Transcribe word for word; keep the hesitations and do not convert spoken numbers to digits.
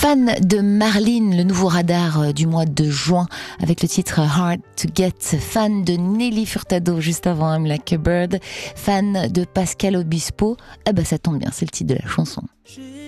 Fan de Marlene, le nouveau radar du mois de juin avec le titre Hard to Get. Fan de Nelly Furtado juste avant I'm Like a Bird. Fan de Pascal Obispo. Ah bah ça tombe bien, c'est le titre de la chanson.